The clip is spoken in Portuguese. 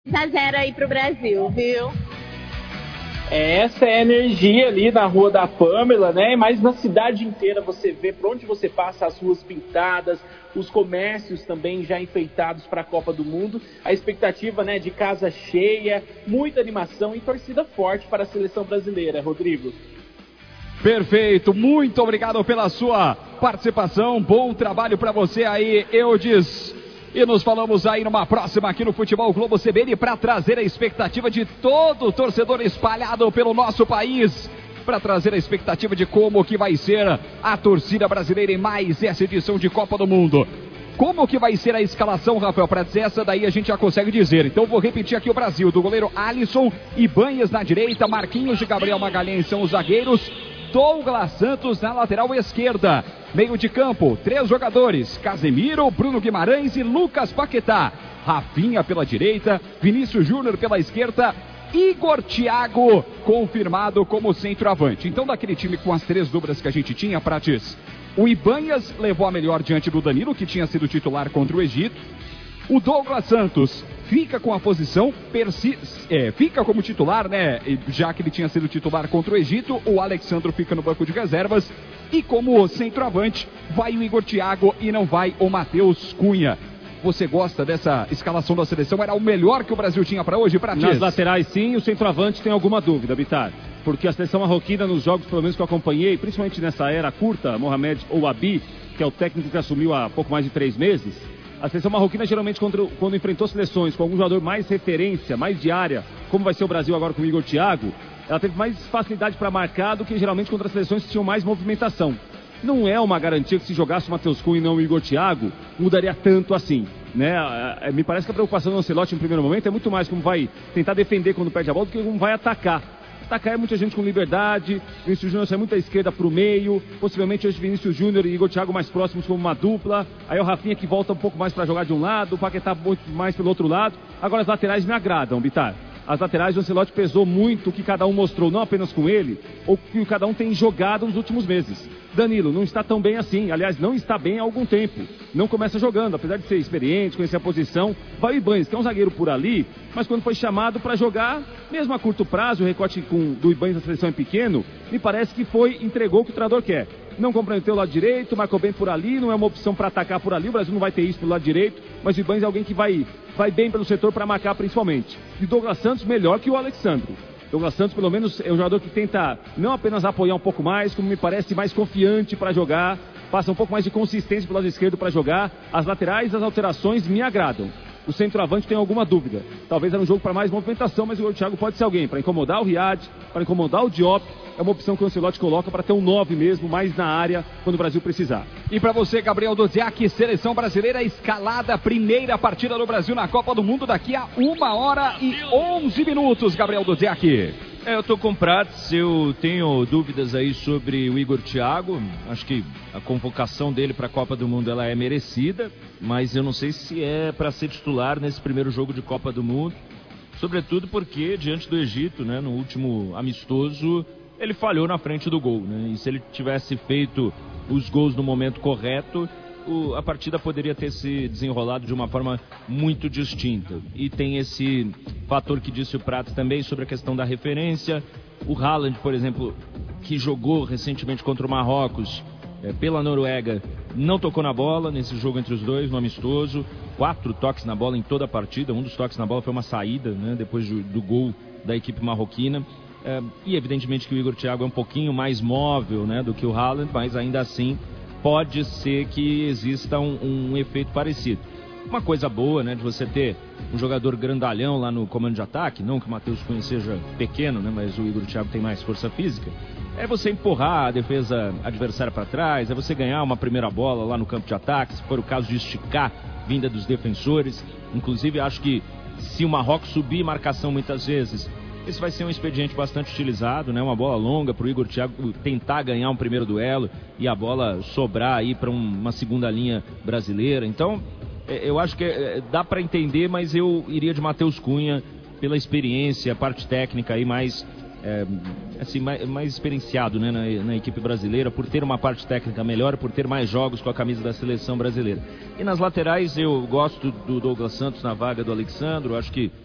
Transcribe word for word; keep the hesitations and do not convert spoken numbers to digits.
a zero aí pro Brasil, viu? Essa é a energia ali na rua da Pamela, né? Mas na cidade inteira você vê, por onde você passa, as ruas pintadas, os comércios também já enfeitados para a Copa do Mundo. A expectativa, né, de casa cheia, muita animação e torcida forte para a seleção brasileira, Rodrigo. Perfeito, muito obrigado pela sua participação, bom trabalho para você aí, Eudes. E nos falamos aí numa próxima aqui no Futebol Globo C B N para trazer a expectativa de todo o torcedor espalhado pelo nosso país, para trazer a expectativa de como que vai ser a torcida brasileira em mais essa edição de Copa do Mundo. Como que vai ser a escalação, Rafael? Para dizer essa daí a gente já consegue dizer. Então vou repetir aqui o Brasil, do goleiro Alisson, Ibanhas na direita, Marquinhos e Gabriel Magalhães são os zagueiros, Douglas Santos na lateral esquerda. Meio de campo, três jogadores, Casemiro, Bruno Guimarães e Lucas Paquetá. Rafinha pela direita, Vinícius Júnior pela esquerda, Igor Thiago confirmado como centroavante. Então daquele time com as três duplas que a gente tinha, Prates, o Ibanhas levou a melhor diante do Danilo, que tinha sido titular contra o Egito. O Douglas Santos fica com a posição, persi- é, fica como titular, né? Já que ele tinha sido titular contra o Egito. O Alexandro fica no banco de reservas. E como centroavante, vai o Igor Thiago e não vai o Matheus Cunha. Você gosta dessa escalação da seleção? Era o melhor que o Brasil tinha para hoje, Prates? Nas laterais, sim. O centroavante tem alguma dúvida, Bitar. Porque a seleção marroquina, nos jogos, pelo menos que eu acompanhei, principalmente nessa era curta, Mohamed Ouabi, que é o técnico que assumiu há pouco mais de três meses, a seleção marroquina, geralmente, quando, quando enfrentou seleções com algum jogador mais referência, mais de área, como vai ser o Brasil agora com o Igor Thiago, ela teve mais facilidade para marcar do que geralmente contra as seleções que tinham mais movimentação. Não é uma garantia que se jogasse o Matheus Cunha e não o Igor Thiago, mudaria tanto assim, né? Me parece que a preocupação do Ancelotti no primeiro momento é muito mais como vai tentar defender quando perde a bola do que como vai atacar. Atacar é muita gente com liberdade, Vinícius Júnior sai muito à esquerda para o meio, possivelmente hoje Vinícius Júnior e Igor Thiago mais próximos como uma dupla, aí o Rafinha que volta um pouco mais para jogar de um lado, o Paquetá muito mais pelo outro lado. Agora as laterais me agradam, Bitar. As laterais do Ancelotti pesou muito o que cada um mostrou, não apenas com ele, ou o que cada um tem jogado nos últimos meses. Danilo não está tão bem assim, aliás, não está bem há algum tempo. Não começa jogando, apesar de ser experiente, conhecer a posição. Vai o Ibanhas, que é um zagueiro por ali, mas quando foi chamado para jogar, mesmo a curto prazo, o recorte com, do Ibanhas da seleção é pequeno, me parece que foi, entregou o que o treinador quer. Não comprometeu o lado direito, marcou bem por ali, não é uma opção para atacar por ali, o Brasil não vai ter isso pelo lado direito, mas o Ibanhas é alguém que vai, vai bem pelo setor para marcar principalmente. E Douglas Santos melhor que o Alexandro. Douglas Santos, pelo menos, é um jogador que tenta não apenas apoiar um pouco mais, como me parece mais confiante para jogar, passa um pouco mais de consistência pelo lado esquerdo para jogar. As laterais, as alterações me agradam. O centroavante tem alguma dúvida. Talvez era um jogo para mais movimentação, mas o Thiago pode ser alguém para incomodar o Riad, para incomodar o Diop. É uma opção que o Ancelotti coloca para ter um nove mesmo, mais na área, quando o Brasil precisar. E para você, Gabriel Doziak, seleção brasileira escalada, primeira partida do Brasil na Copa do Mundo daqui a uma hora e onze minutos, Gabriel Doziak. É, eu tô com o Prates, eu tenho dúvidas aí sobre o Igor Thiago, acho que a convocação dele para a Copa do Mundo ela é merecida, mas eu não sei se é para ser titular nesse primeiro jogo de Copa do Mundo, sobretudo porque diante do Egito, né, no último amistoso, ele falhou na frente do gol, né, e se ele tivesse feito os gols no momento correto, o, a partida poderia ter se desenrolado de uma forma muito distinta. E tem esse fator que disse o Prato também sobre a questão da referência. O Haaland, por exemplo, que jogou recentemente contra o Marrocos é, pela Noruega, não tocou na bola nesse jogo entre os dois, no amistoso. Quatro toques na bola em toda a partida. Um dos toques na bola foi uma saída, né, depois do, do gol da equipe marroquina. É, e evidentemente que o Igor Thiago é um pouquinho mais móvel, né, do que o Haaland, mas ainda assim pode ser que exista um, um efeito parecido. Uma coisa boa, né, de você ter um jogador grandalhão lá no comando de ataque, não que o Matheus Cunha seja pequeno, né, mas o Igor Thiago tem mais força física, é você empurrar a defesa adversária para trás, é você ganhar uma primeira bola lá no campo de ataque, se for o caso de esticar vinda dos defensores. Inclusive, acho que se o Marrocos subir marcação muitas vezes, esse vai ser um expediente bastante utilizado, né? Uma bola longa para o Igor Thiago tentar ganhar um primeiro duelo e a bola sobrar aí para um, uma segunda linha brasileira. Então, é, eu acho que é, dá para entender, mas eu iria de Matheus Cunha pela experiência, parte técnica aí mais, é, assim, mais, mais experienciado, né? na, na equipe brasileira, por ter uma parte técnica melhor, por ter mais jogos com a camisa da seleção brasileira. E nas laterais eu gosto do Douglas Santos na vaga do Alexandro, acho que